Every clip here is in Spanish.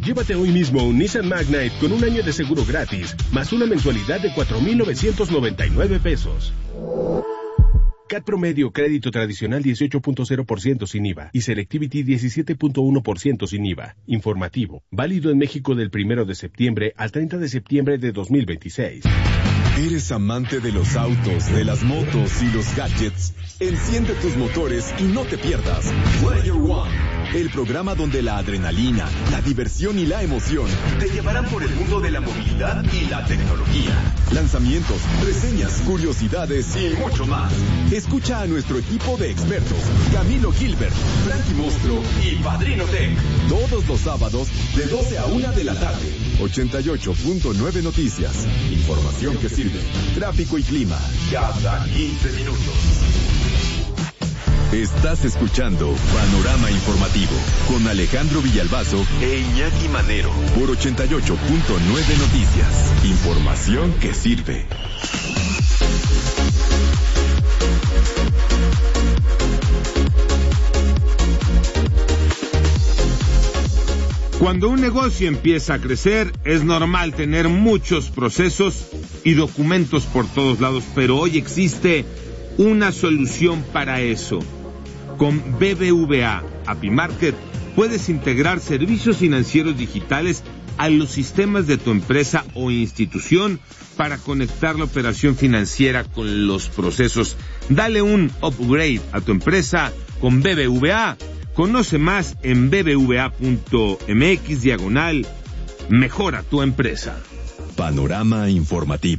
Llévate hoy mismo un Nissan Magnite con un año de seguro gratis, más una mensualidad de 4,999 pesos. CAT promedio, crédito tradicional 18.0% sin IVA y Selectivity 17.1% sin IVA. Informativo, válido en México del 1 de septiembre al 30 de septiembre de 2026. ¿Eres amante de los autos, de las motos y los gadgets? Enciende tus motores y no te pierdas Player One, el programa donde la adrenalina, la diversión y la emoción te llevarán por el mundo de la movilidad y la tecnología. Lanzamientos, reseñas, curiosidades y mucho más. Escucha a nuestro equipo de expertos, Camilo Gilbert, Frankie Monstruo y Padrino Tech. Todos los sábados de 12 a 1 de la tarde. 88.9 Noticias. Información que sirve. Tráfico y clima cada 15 minutos. Estás escuchando Panorama Informativo con Alejandro Villalbazo e Iñaki Manero por 88.9 Noticias. Información que sirve. Cuando un negocio empieza a crecer, es normal tener muchos procesos y documentos por todos lados, pero hoy existe una solución para eso. Con BBVA API Market puedes integrar servicios financieros digitales a los sistemas de tu empresa o institución para conectar la operación financiera con los procesos. Dale un upgrade a tu empresa con BBVA. Conoce más en bbva.mx/mejora tu empresa. Panorama Informativo.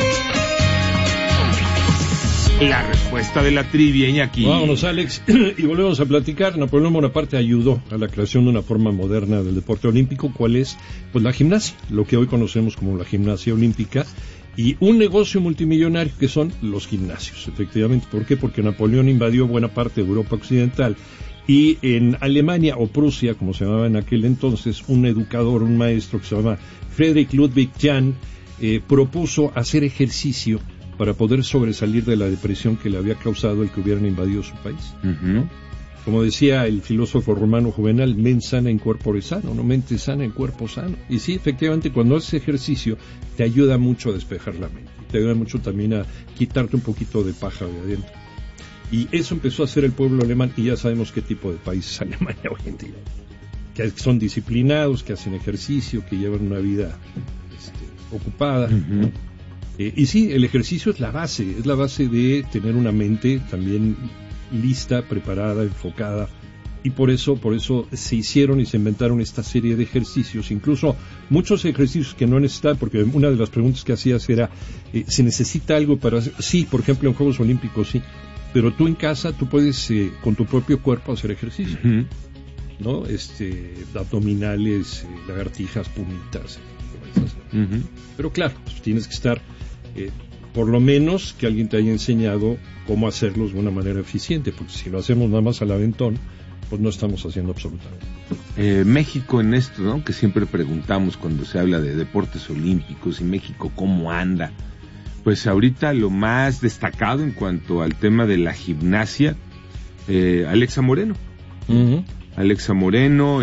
La respuesta de la trivia, Iñaki. Vámonos, Alex, y volvemos a platicar. Napoleón Bonaparte ayudó a la creación de una forma moderna del deporte olímpico. ¿Cuál es? Pues la gimnasia, lo que hoy conocemos como la gimnasia olímpica, y un negocio multimillonario que son los gimnasios, efectivamente. ¿Por qué? Porque Napoleón invadió buena parte de Europa Occidental. Y en Alemania, o Prusia, como se llamaba en aquel entonces, un educador, un maestro que se llama Friedrich Ludwig Jahn, propuso hacer ejercicio para poder sobresalir de la depresión que le había causado el que hubieran invadido su país. ¿No? Como decía el filósofo romano Juvenal, mens sana in corpore sano, no mente sana en cuerpo sano. Y sí, efectivamente, cuando haces ejercicio, te ayuda mucho a despejar la mente. Te ayuda mucho también a quitarte un poquito de paja de adentro. Y eso empezó a hacer el pueblo alemán, y ya sabemos qué tipo de país es Alemania hoy en día. Que son disciplinados, que hacen ejercicio, que llevan una vida ocupada. ¿No? Y sí, el ejercicio es la base de tener una mente también lista, preparada, enfocada. Y por eso se hicieron y se inventaron esta serie de ejercicios, incluso muchos ejercicios que no necesitan, porque una de las preguntas que hacías era, ¿se necesita algo para hacer? Sí, por ejemplo, en Juegos Olímpicos sí. Pero tú en casa, tú puedes con tu propio cuerpo hacer ejercicio, ¿no? Abdominales, lagartijas, pumitas, pero claro, pues tienes que estar, por lo menos que alguien te haya enseñado cómo hacerlos de una manera eficiente, porque si lo hacemos nada más al aventón, pues no estamos haciendo absolutamente. México en esto, ¿no? Que siempre preguntamos cuando se habla de deportes olímpicos, y México cómo anda. Pues ahorita lo más destacado en cuanto al tema de la gimnasia, Alexa Moreno. Alexa Moreno,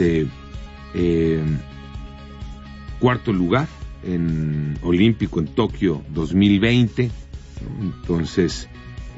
cuarto lugar en olímpico en Tokio 2020, ¿no? Entonces,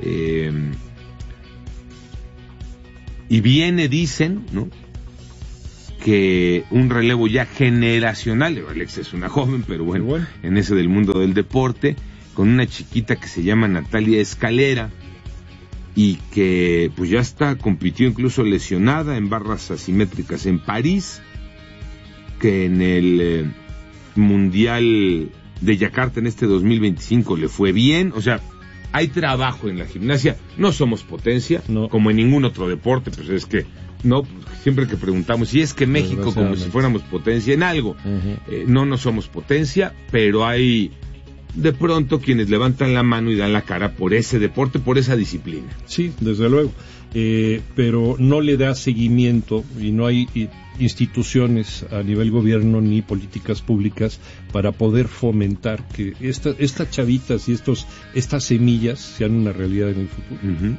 y viene, dicen, ¿no?, que un relevo ya generacional. Alexa es una joven, pero bueno, en ese del mundo del deporte, con una chiquita que se llama Natalia Escalera, y que pues ya compitió incluso lesionada en barras asimétricas en París, que en el Mundial de Yakarta en este 2025 le fue bien. O sea, hay trabajo en la gimnasia. No somos potencia, como en ningún otro deporte, pues es que no, siempre que preguntamos, si es que México como si fuéramos potencia en algo, no somos potencia, pero hay de pronto quienes levantan la mano y dan la cara por ese deporte, por esa disciplina. Sí, desde luego, pero no le da seguimiento, y no hay instituciones a nivel gobierno ni políticas públicas para poder fomentar que estas chavitas y estas semillas sean una realidad en el futuro.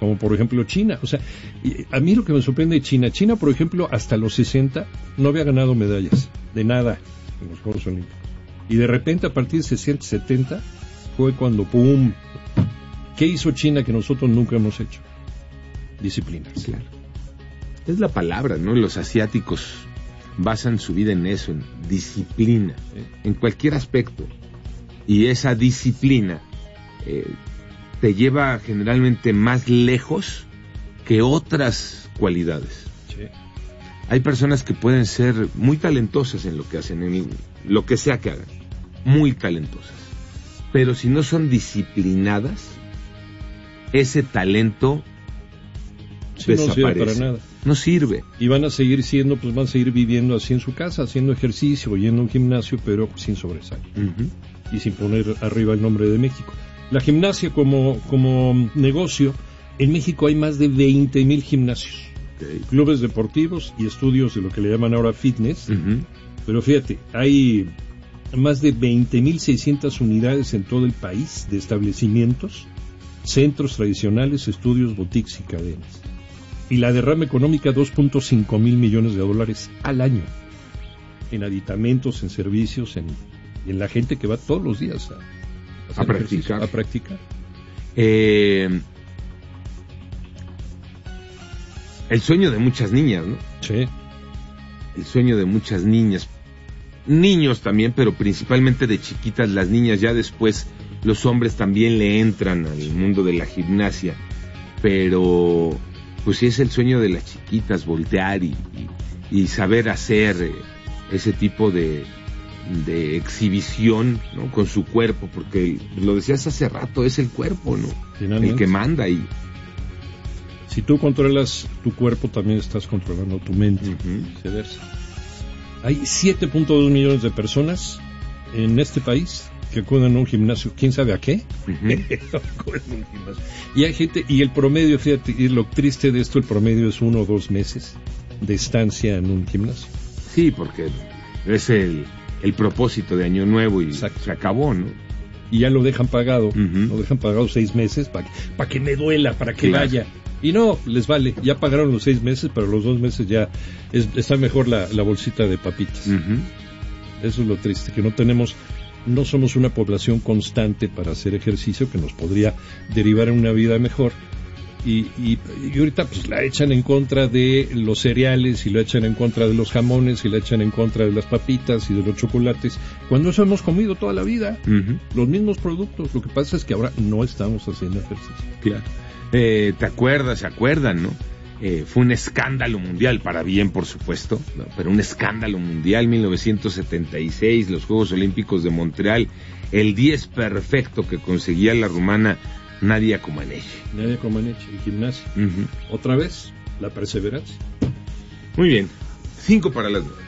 como por ejemplo China. O sea, a mí lo que me sorprende de China, por ejemplo, hasta los 60 no había ganado medallas de nada en los Juegos Olímpicos. Y de repente a partir de 60, 70 fue cuando ¡pum! ¿Qué hizo China que nosotros nunca hemos hecho? Disciplina. Claro. Es la palabra, ¿no? Los asiáticos basan su vida en eso, en disciplina, en cualquier aspecto. Y esa disciplina te lleva generalmente más lejos que otras cualidades. Sí. Hay personas que pueden ser muy talentosas en lo que hacen, en lo que sea que hagan, muy talentosas. Pero si no son disciplinadas, ese talento desaparece. No sirve para nada. No sirve. Y van a seguir siendo, pues van a seguir viviendo así en su casa, haciendo ejercicio, yendo a un gimnasio, pero sin sobresalir. Y sin poner arriba el nombre de México. La gimnasia como negocio, en México hay más de 20,000 gimnasios, clubes deportivos y estudios de lo que le llaman ahora fitness. Pero fíjate, hay más de 20,600 unidades en todo el país de establecimientos, centros tradicionales, estudios, boutiques y cadenas. Y la derrama económica, $2.5 mil millones al año, en aditamentos, en servicios, en la gente que va todos los días a practicar. El sueño de muchas niñas, ¿no? Sí. El sueño de muchas niñas, niños también, pero principalmente de chiquitas las niñas. Ya después los hombres también le entran al mundo de la gimnasia, pero pues sí es el sueño de las chiquitas, voltear y saber hacer ese tipo de exhibición, ¿no? Con su cuerpo, porque lo decías hace rato, es el cuerpo, ¿no? El que manda. Y si tú controlas tu cuerpo, también estás controlando tu mente. Viceversa. Hay 7.2 millones de personas en este país que acuden a un gimnasio, ¿quién sabe a qué? Y hay gente, y el promedio, fíjate, y lo triste de esto, el promedio es 1 o 2 meses de estancia en un gimnasio. Sí, porque es el propósito de Año Nuevo y se acabó, ¿no? Y ya lo dejan pagado, lo dejan pagado 6 meses para que me duela, para que vaya. Y no, les vale, ya pagaron los 6 meses, pero los 2 meses ya está mejor la bolsita de papitas. Eso es lo triste, que no somos una población constante para hacer ejercicio que nos podría derivar en una vida mejor. Y ahorita pues la echan en contra de los cereales, y la echan en contra de los jamones, y la echan en contra de las papitas y de los chocolates, cuando eso hemos comido toda la vida, los mismos productos. Lo que pasa es que ahora no estamos haciendo ejercicio. Claro. ¿Se acuerdan, no? Fue un escándalo mundial, para bien por supuesto, ¿no? Pero un escándalo mundial, 1976, los Juegos Olímpicos de Montreal, el 10 perfecto que conseguía la rumana Nadia Comaneci. En gimnasia. Otra vez, la perseverancia. Muy bien, 5 para las 9.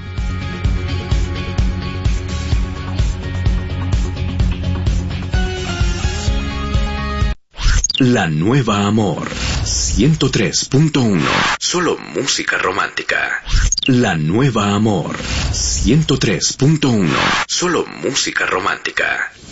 La Nueva Amor 103.1. Solo música romántica. La Nueva Amor 103.1. Solo música romántica.